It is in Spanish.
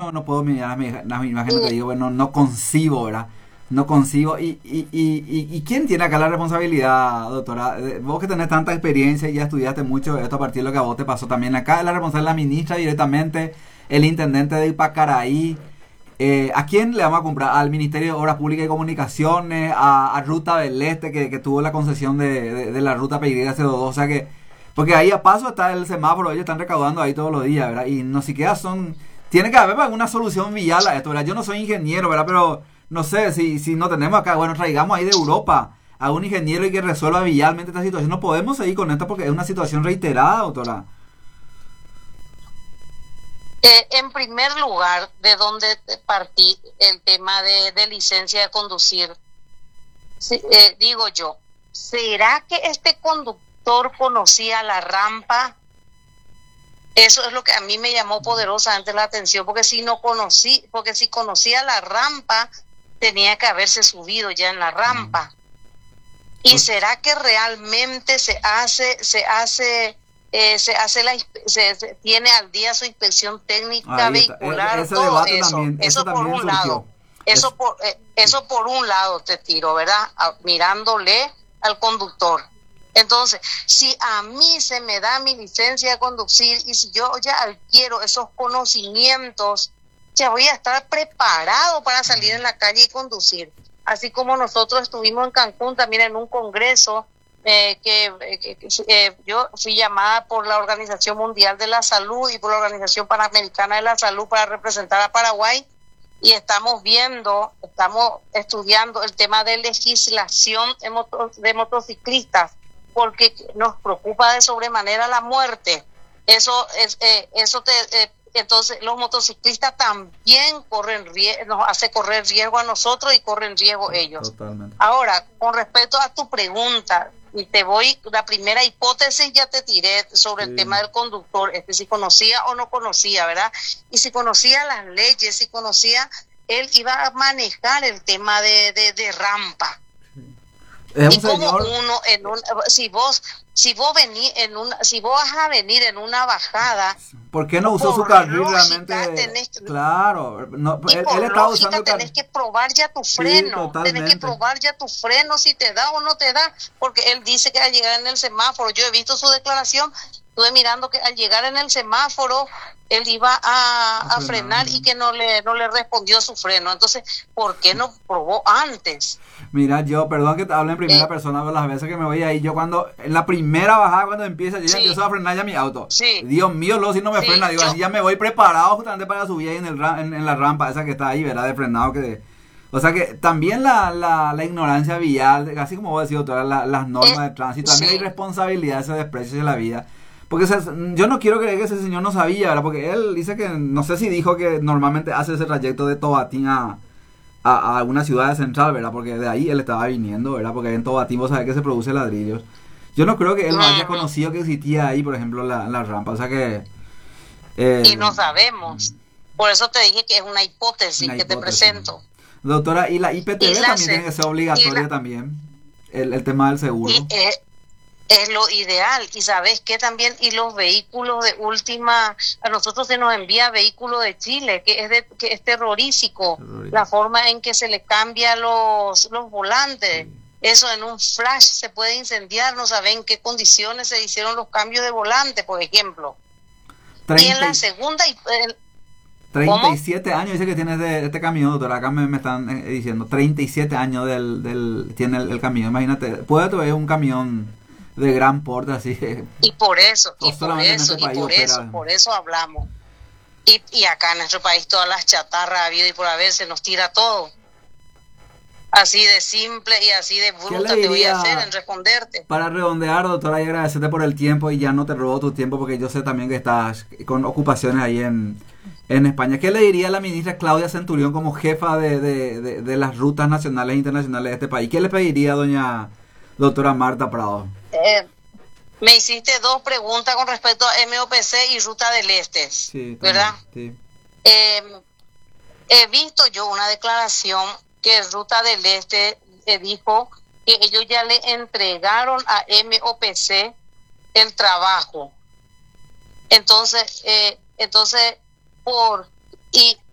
no puedo mirar las imágenes, te digo, bueno, no concibo, ¿verdad? No concibo. ¿Y quién tiene acá la responsabilidad, doctora? Vos que tenés tanta experiencia y ya estudiaste mucho de esto a partir de lo que a vos te pasó también acá, es la responsable la ministra directamente, el intendente de Ipacaraí. ¿A quién le vamos a comprar? ¿Al Ministerio de Obras Públicas y Comunicaciones? ¿A Ruta del Este, que tuvo la concesión de la ruta PYD-02? O sea que, porque ahí a paso está el semáforo, ellos están recaudando ahí todos los días, ¿verdad? Y no siquiera tiene que haber alguna solución vial a esto, ¿verdad? Yo no soy ingeniero, ¿verdad? Pero no sé, si no tenemos acá, bueno, traigamos ahí de Europa a un ingeniero y que resuelva vialmente esta situación. No podemos seguir con esto porque es una situación reiterada, doctora. En primer lugar, de donde partí el tema de licencia de conducir, digo yo, ¿será que este conductor conocía la rampa? Eso es lo que a mí me llamó poderosamente la atención, porque si conocía la rampa, tenía que haberse subido ya en la rampa. ¿Y será que realmente se tiene al día su inspección técnica vehicular? Ese todo debate eso, también, eso por también un surgió. lado. Eso por un lado te tiro, ¿verdad? Mirándole al conductor. Entonces, si a mí se me da mi licencia de conducir y si yo ya adquiero esos conocimientos, ya voy a estar preparado para salir en la calle y conducir. Así como nosotros estuvimos en Cancún también en un congreso yo fui llamada por la Organización Mundial de la Salud y por la Organización Panamericana de la Salud para representar a Paraguay, y estamos estudiando el tema de legislación de motociclistas, porque nos preocupa de sobremanera la muerte. Entonces los motociclistas también nos hace correr riesgo a nosotros y corren riesgo ellos. Totalmente. Ahora, con respecto a tu pregunta, y la primera hipótesis ya te tiré sobre el tema del conductor, si conocía o no conocía, ¿verdad? Y si conocía las leyes, él iba a manejar el tema de rampa. Es y un como señor... si vos vas a venir en una bajada, ¿por qué no usó su carril realmente? Claro, él estaba usando el carril. Tenés que probar ya tu freno, si te da o no te da, porque él dice que al llegar en el semáforo, yo he visto su declaración, estuve mirando que al llegar en el semáforo él iba a frenar y que no le respondió su freno. Entonces, ¿por qué no probó antes? Mira, yo, perdón que te hable en primera persona, pero las veces que me voy ahí, yo en la primera bajada, cuando empieza, yo ya empiezo a frenar ya mi auto. Sí. Dios mío, luego si no me frena, digo, así ya me voy preparado justamente para subir ahí en la rampa esa que está ahí, ¿verdad? De frenado o sea que también la ignorancia vial, así como vos decís, todas las normas de tránsito, también hay responsabilidad, ese desprecio de la vida. Porque yo no quiero creer que ese señor no sabía, ¿verdad? Porque él dice que, no sé si dijo que normalmente hace ese trayecto de Tobatín a una ciudad central, ¿verdad? Porque de ahí él estaba viniendo, ¿verdad? Porque en Tobatín vos sabés que se produce ladrillos. Yo no creo que él no haya conocido que existía ahí, por ejemplo, la rampa. O sea que... y no sabemos. Por eso te dije que es una hipótesis que te presento. Doctora, ¿y la IPTV también tiene que ser obligatoria también? El tema del seguro. Es lo ideal. Y sabes que también, y los vehículos de última, a nosotros se nos envía vehículo de Chile, que es terrorífico, la forma en que se le cambia los volantes. Eso en un flash se puede incendiar, no saben en qué condiciones se hicieron los cambios de volante, por ejemplo. Y en la segunda... 37 años dice que tiene este camión, doctora. Acá me están diciendo 37 años tiene el camión. Imagínate, puede tener un camión de gran porte así. Y por eso hablamos. Y acá en nuestro país todas las chatarras ha habido y por haber se nos tira todo. Así de simple y así de bruta te voy a hacer en responderte. Para redondear, doctora, y agradecerte por el tiempo, y ya no te robo tu tiempo porque yo sé también que estás con ocupaciones ahí en España. ¿Qué le diría a la ministra Claudia Centurión como jefa de las rutas nacionales e internacionales de este país? ¿Qué le pediría a doctora Marta Prado? Me hiciste dos preguntas con respecto a MOPC y Ruta del Este, sí, ¿verdad? Sí. He visto yo una declaración que Ruta del Este dijo que ellos ya le entregaron a MOPC el trabajo. Entonces